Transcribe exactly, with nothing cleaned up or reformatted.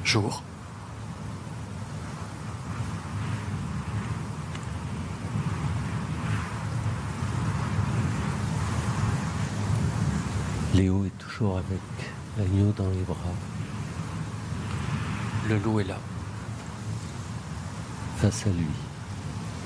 Jour. Léo est toujours avec l'agneau dans les bras, Le loup est là. face à lui.